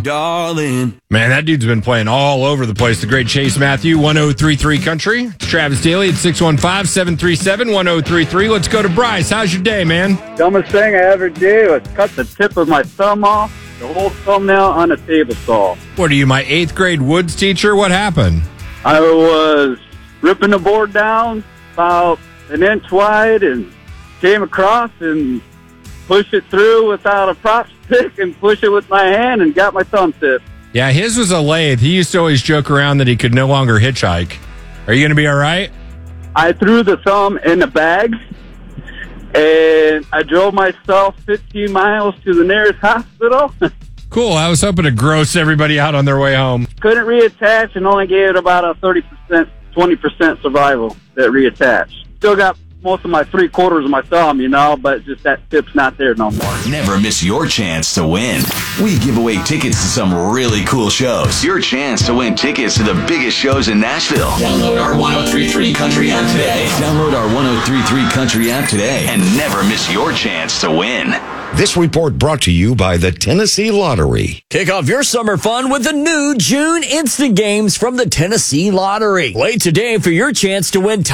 darling. Man, that dude's been playing all over the place. The great Chase Matthew, 1033 Country. It's Travis Daly at 615-737-1033. Let's go to Bryce. How's your day, man? Dumbest thing I ever did was cut the tip of my thumb off, the whole thumbnail on a table saw. What are you, my 8th grade woods teacher? What happened? I was ripping the board down about an inch wide and came across and pushed it through without a prop stick and pushed it with my hand and got my thumb tip. Yeah, his was a lathe. He used to always joke around that he could no longer hitchhike. Are you going to be all right? I threw the thumb in the bag and I drove myself 15 miles to the nearest hospital. Cool. I was hoping to gross everybody out on their way home. Couldn't reattach and only gave it about a 30%, 20% survival that reattached. Still got most of my 3/4 of my thumb, but just that tip's not there no more. Never miss your chance to win. We give away tickets to some really cool shows. Your chance to win tickets to the biggest shows in Nashville. Download our 1033 Country app today. Download our 1033 Country app today and never miss your chance to win. This report brought to you by the Tennessee Lottery. Kick off your summer fun with the new June Instant Games from the Tennessee Lottery. Play today for your chance to win